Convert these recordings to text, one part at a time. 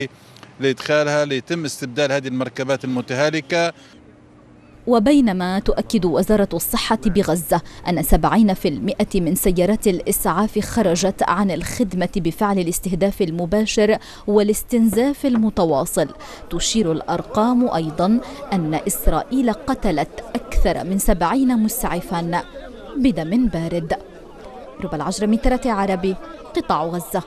لإدخالها ليتم استبدال هذه المركبات المتهالكة. وبينما تؤكد وزارة الصحة بغزة أن 70% من سيارات الإسعاف خرجت عن الخدمة بفعل الاستهداف المباشر والاستنزاف المتواصل، تشير الأرقام أيضا أن إسرائيل قتلت أكثر من 70 مسعفا بدم بارد. ربى العجرمي، ترى عربي، قطاع غزة.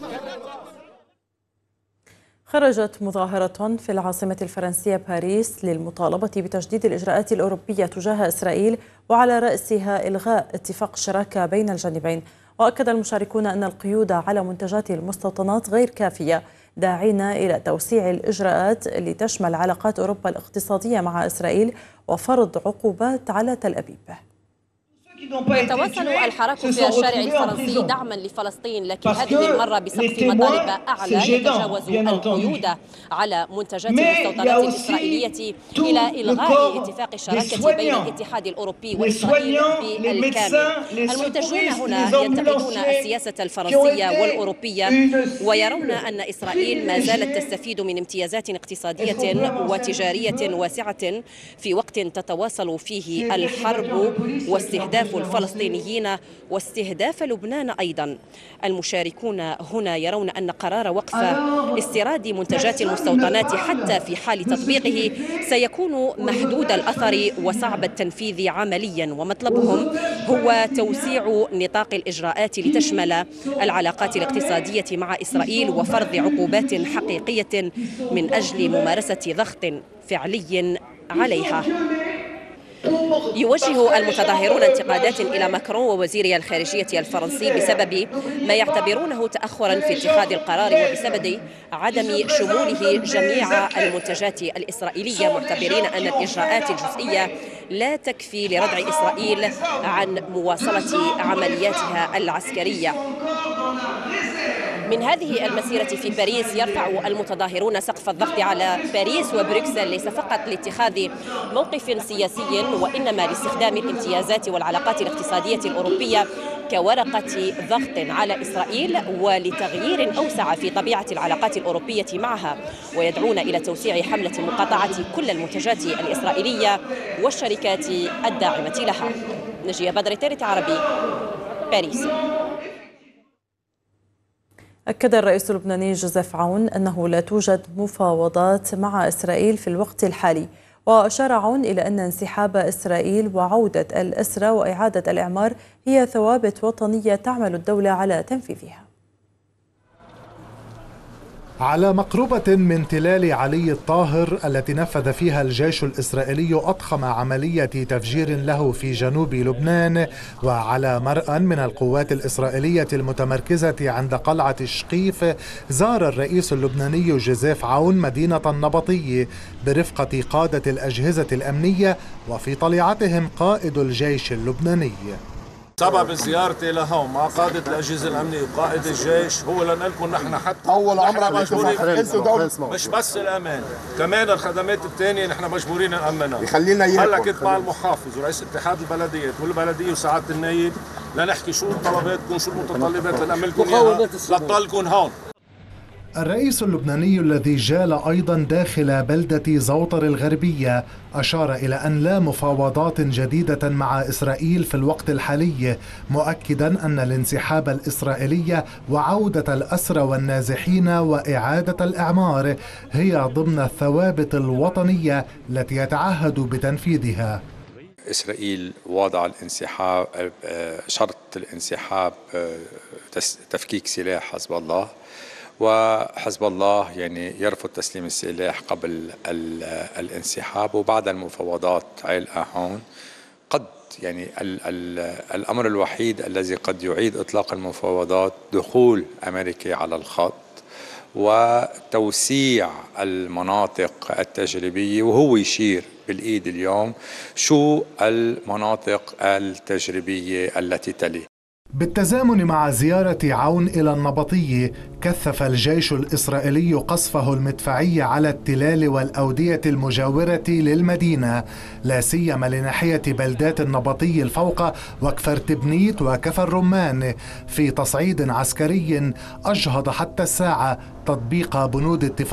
خرجت مظاهرة في العاصمة الفرنسية باريس للمطالبة بتجديد الإجراءات الأوروبية تجاه إسرائيل، وعلى رأسها إلغاء اتفاق الشراكة بين الجانبين. وأكد المشاركون أن القيود على منتجات المستوطنات غير كافية، داعين إلى توسيع الإجراءات لتشمل علاقات أوروبا الاقتصادية مع إسرائيل وفرض عقوبات على تل أبيب. تواصل الحراك في الشارع الفرنسي دعما لفلسطين، لكن هذه المرة بسقف مطالب أعلى يتجاوز القيود على منتجات المستوطنات الإسرائيلية إلى إلغاء اتفاق الشراكة بين الاتحاد الأوروبي وإسرائيل بالكامل. المنتجون هنا ينتقدون السياسة الفرنسية والأوروبية ويرون أن إسرائيل ما زالت تستفيد من امتيازات اقتصادية وتجارية واسعة في وقت تتواصل فيه الحرب واستهداف الفلسطينيين واستهداف لبنان أيضا. المشاركون هنا يرون أن قرار وقف استيراد منتجات المستوطنات حتى في حال تطبيقه سيكون محدود الأثر وصعب التنفيذ عمليا، ومطلبهم هو توسيع نطاق الإجراءات لتشمل العلاقات الاقتصادية مع إسرائيل وفرض عقوبات حقيقية من أجل ممارسة ضغط فعلي عليها. يوجه المتظاهرون انتقادات إلى ماكرون ووزير الخارجية الفرنسي بسبب ما يعتبرونه تأخرا في اتخاذ القرار وبسبب عدم شموله جميع المنتجات الإسرائيلية، معتبرين أن الإجراءات الجزئية لا تكفي لردع إسرائيل عن مواصلة عملياتها العسكرية. من هذه المسيرة في باريس يرفع المتظاهرون سقف الضغط على باريس وبروكسل ليس فقط لاتخاذ موقف سياسي، وإنما لاستخدام الامتيازات والعلاقات الاقتصادية الأوروبية كورقة ضغط على إسرائيل ولتغيير أوسع في طبيعة العلاقات الأوروبية معها، ويدعون إلى توسيع حملة مقاطعة كل المنتجات الإسرائيلية والشركات الداعمة لها. نجية بدر، تالت عربي، باريس. أكد الرئيس اللبناني جوزيف عون أنه لا توجد مفاوضات مع إسرائيل في الوقت الحالي، وأشار عون إلى أن انسحاب إسرائيل وعودة الأسرى وإعادة الإعمار هي ثوابت وطنية تعمل الدولة على تنفيذها. على مقربة من تلال علي الطاهر التي نفذ فيها الجيش الإسرائيلي أضخم عملية تفجير له في جنوب لبنان، وعلى مرأى من القوات الإسرائيلية المتمركزة عند قلعة شقيف، زار الرئيس اللبناني جوزيف عون مدينة النبطية برفقة قادة الأجهزة الأمنية وفي طليعتهم قائد الجيش اللبناني. سبب زيارتي لهون مع قادة الأجهزة الأمنية وقائد الجيش هو لنقلكم نحن حتى أول عمرك مش بس الأمان، كمان الخدمات الثانية نحن مجبورين نأمنها. يخلينا إياكم. هلا كنت مع المحافظ ورئيس اتحاد البلديات والبلدية وسعادة النايب لنحكي شو طلباتكم، شو المتطلبات اللي نعملكم إياها لتضلكم هون. الرئيس اللبناني الذي جال أيضا داخل بلدة زوطر الغربية أشار إلى أن لا مفاوضات جديدة مع إسرائيل في الوقت الحالي، مؤكدا أن الانسحاب الإسرائيلي وعودة الأسرى والنازحين وإعادة الإعمار هي ضمن الثوابت الوطنية التي يتعهد بتنفيذها. إسرائيل وضع الانسحاب شرط الانسحاب تفكيك سلاح حزب الله، وحزب الله يعني يرفض تسليم السلاح قبل الانسحاب، وبعد المفاوضات علقة هون قد يعني الأمر الوحيد الذي قد يعيد إطلاق المفاوضات دخول أمريكا على الخط وتوسيع المناطق التجريبية، وهو يشير بالإيد اليوم شو المناطق التجريبية التي تلي. بالتزامن مع زيارة عون إلى النبطية، كثف الجيش الإسرائيلي قصفه المدفعي على التلال والأودية المجاورة للمدينة، لا سيما لناحية بلدات النبطي الفوقة وكفر تبنيت وكفر رمان، في تصعيد عسكري أجهض حتى الساعة تطبيق بنود اتفاق